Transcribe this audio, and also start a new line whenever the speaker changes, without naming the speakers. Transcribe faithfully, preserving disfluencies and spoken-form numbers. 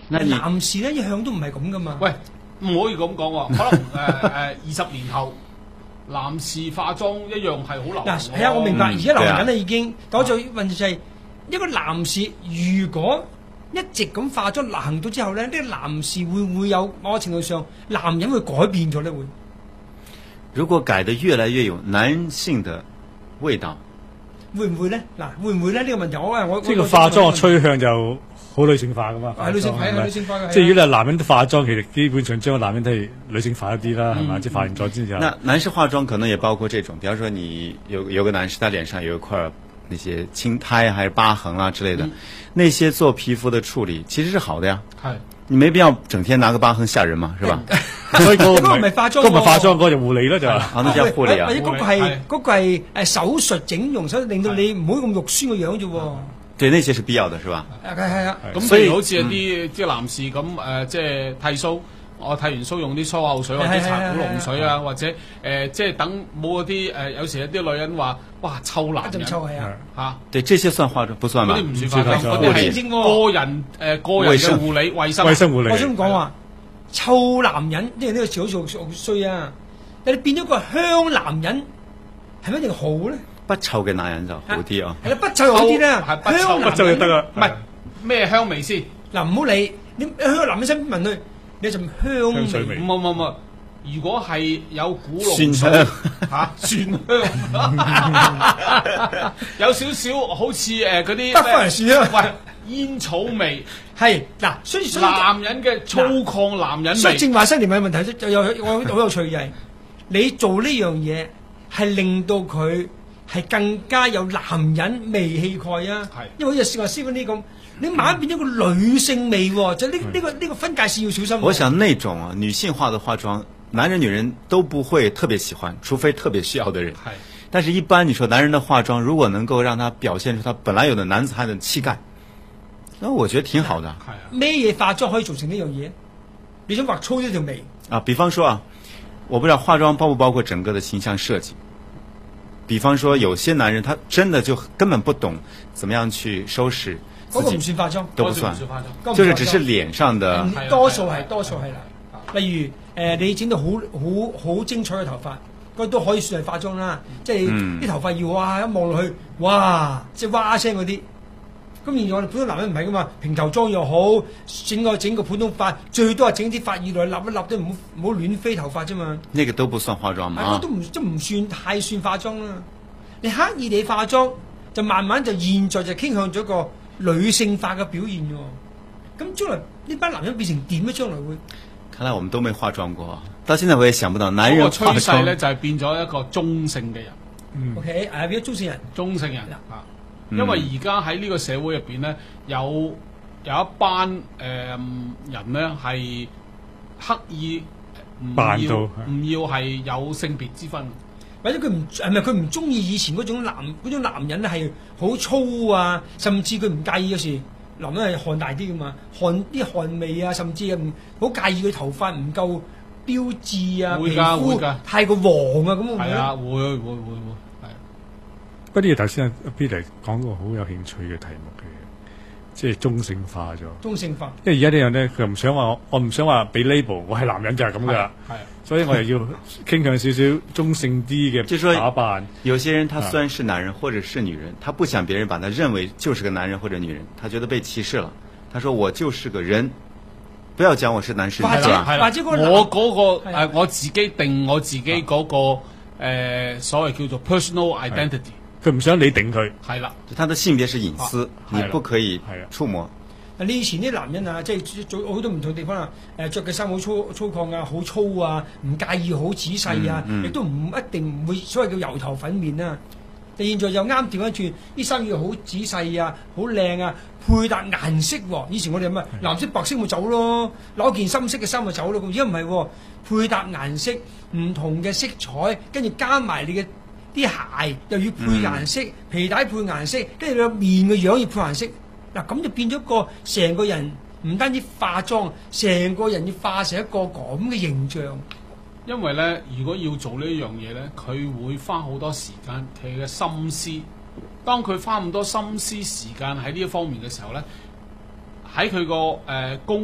男士咧一向都唔係咁噶嘛。
喂，唔可以咁講喎，可能誒誒二十年後。男士化妝一樣係好流行。
嗱，係啊，我明白。而家流行緊啦已經。但我就問就係一個男士，如果一直咁化妝流行到之後咧，呢個男士會唔會有某個程度上，男人會改變咗咧？會？
如果改得越來越有男性的味道，
會唔會咧？嗱，會唔會咧？呢個問題我我
即係個化妝嘅趨向就好女性化噶嘛。
係女性化，係女性化嘅。
即係如果你係男人都化妝，其實基本上將個男人都係女性化一啲啦，係嘛？即係化完妝之後。
那男士化妝可能也包括這種，比方說你有有個男士，他臉上有一塊那些青苔還是疤痕啊之類的，嗯、那些做皮膚的處理其實是好的呀。係。你沒必要整天拿個疤痕嚇人嘛，是吧？
所以嗰個
唔係化妝，
嗰個唔係化妝，嗰個就護理咯就。
啊，那叫護理啊。
或者嗰個係嗰個係誒手術整容，所以令到你唔好咁肉酸嘅樣啫喎。
對，那些是必要的，是吧？
係係啊。
咁譬如好似一啲即係男士咁誒，即係剃鬚。我剃完鬚用啲粗口水或者搽古龍水啊，或者誒即係等冇嗰啲誒，有時有啲女人話：哇，臭男人！
臭係啊
嚇！對，這些算化妝不算吧？
嗰啲唔算化妝，嗰啲係個人誒個人嘅護理衞生。
衞生護理。
我想講話，臭男人，因為呢個詞好似好衰啊！但你變咗個香男人，係咪一定好咧？
不臭嘅男人就好啲啊！
係啦，不臭好啲啦，
香不臭就得啦。
唔係咩香味先？
嗱，唔好理你香男人身邊聞去。你陣香味，
唔唔唔唔，如果係有古龍
水
嚇蒜香，有少少好似誒嗰啲
北方樹啊，
喂煙草味
係嗱，所以
男人嘅粗犷男人味。
所以正話新年嘅問題就有我好有趣嘅係，你做呢樣嘢係令到佢係更加有男人味氣概啊，因為好似話師傅呢咁。你慢慢變咗個女性味喎，就呢呢個呢個分界線要小心。
我想那種啊女性化的化妝，男人女人都不會特別喜歡，除非特別需要的人。係，但是一般你說男人的化妝，如果能夠讓他表現出他本來有的男子漢的氣概，那我覺得挺好的。係啊，
咩嘢化妝可以做成呢樣嘢？你想畫粗呢條眉
啊？比方說啊，我不知道化妝包不包括整個的形象設計。比方說有些男人他真的就根本不懂怎麼樣去收拾。
嗰個唔算化妝，
都不算，就是只是臉上的。
多數係多數係啦。例如誒、呃，你整到好好好精彩嘅頭髮，嗰都可以算係化妝啦。即係啲、嗯、頭髮要哇一望落去，哇即係哇聲嗰啲。咁而我哋普通男人唔係噶嘛，平頭裝又好，整個整個普通髮，最多係整啲髮葉來立一立都唔好唔好亂飛頭髮啫嘛。
呢個都不算化妝嘛？
係，都唔都唔算太算化妝啦。你刻意地化妝，就慢慢就現在就傾向咗個女性化嘅表現喎，咁將來呢班男人變成點咧？將來會？
看來我們都沒化妝過，到現在我也想不到男人化妝。
個趨勢咧就係變咗一個中性嘅人。
嗯、o、okay, K， 誒變咗中性人。中性人
啊，嗯、因為而家喺呢個社會入邊咧，有有一班誒、呃、人咧係刻意唔要唔要係有性別之分。
或者佢唔係咪佢唔中意以前嗰種男嗰種男人咧係好粗啊，甚至佢唔介意有時男人係汗大啲噶嘛，汗啲汗味啊，甚至唔好介意佢頭髮唔夠標緻啊，皮膚太過黃啊咁。
係啊，會會會會係。
不過呢個頭先阿 Peter 講個好有興趣嘅題目嘅，即係中性化咗。
中性化。
因為而家啲人咧，佢唔想話我唔想話俾 label，我係男人就係咁噶啦。係。所以我又要傾向少少中性啲嘅打扮。
有些人他雖然是男人或者是女人，他不想別人把他認為就是個男人或者女人，他覺得被歧視了。他說我就是個人，不要講我是男士。
或者或者
我嗰個誒我自己定我自己嗰個誒所謂叫做 personal identity，
佢唔想你定佢。
係啦，
他的性別是隱私，你不可以觸摸。
你以前啲男人啊，即係做好多唔同地方啊，誒著嘅衫好粗粗獷啊，好粗啊，唔介意好仔細啊，亦、嗯嗯、都唔一定唔會所謂叫油頭粉面啊。但現在又啱調一轉，啲衫要好仔細啊，好靚啊，配搭顏色喎、啊。以前我哋咁啊，藍色白色咪走咯，攞件深色嘅衫咪走咯。而家唔係喎，配搭顏色，唔同嘅色彩，跟住加埋你嘅啲鞋又要配顏色，嗯、皮帶配顏色，跟住你個面嘅樣要配顏色。嗱，咁就變咗個成個人唔單止化妝，成個人要化成一個咁嘅形象。
因為咧，如果要做呢一樣嘢咧，佢會花好多時間，佢嘅心思。當佢花咁多心思時間喺呢一方面嘅時候咧，喺佢個誒工